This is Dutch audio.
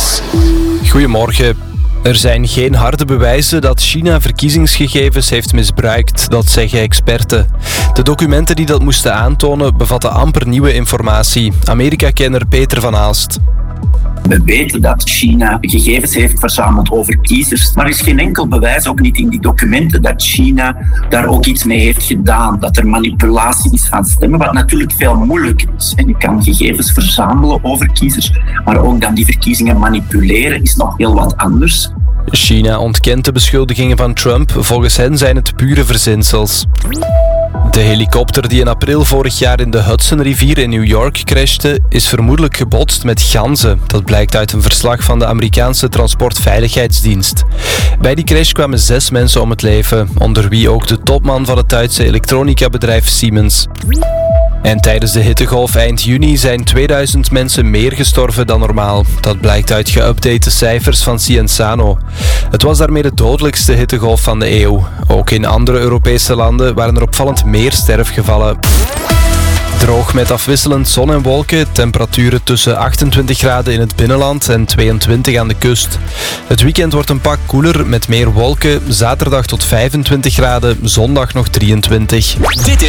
Nieuws. Goedemorgen. Er zijn geen harde bewijzen dat China verkiezingsgegevens heeft misbruikt, dat zeggen experten. De documenten die dat moesten aantonen bevatten amper nieuwe informatie. Amerika-kenner Peter van Aalst. We weten dat China gegevens heeft verzameld over kiezers, maar er is geen enkel bewijs, ook niet in die documenten, dat China daar ook iets mee heeft gedaan. Dat er manipulatie is van stemmen, wat natuurlijk veel moeilijker is. En je kan gegevens verzamelen over kiezers, maar ook dan die verkiezingen manipuleren is nog heel wat anders. China ontkent de beschuldigingen van Trump. Volgens hen zijn het pure verzinsels. De helikopter die in april vorig jaar in de Hudsonrivier in New York crashte, is vermoedelijk gebotst met ganzen. Dat blijkt uit een verslag van de Amerikaanse Transportveiligheidsdienst. Bij die crash kwamen 6 mensen om het leven, onder wie ook de topman van het Duitse elektronica-bedrijf Siemens. En tijdens de hittegolf eind juni zijn 2000 mensen meer gestorven dan normaal. Dat blijkt uit geüpdate cijfers van Cienzano. Het was daarmee de dodelijkste hittegolf van de eeuw. Ook in andere Europese landen waren er opvallend meer sterfgevallen. Droog met afwisselend zon en wolken, temperaturen tussen 28 graden in het binnenland en 22 aan de kust. Het weekend wordt een pak koeler met meer wolken, zaterdag tot 25 graden, zondag nog 23. Dit is